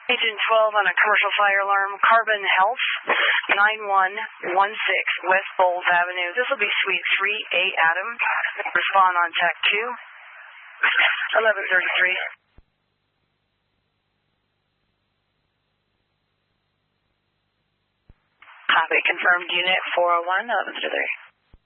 Agent 12 on a commercial fire alarm, Carbon Health, 9116 West Bowles Avenue. This will be Suite 3A Adam. Respond on TAC 2, 1133. Copy, confirmed unit 401, 1133.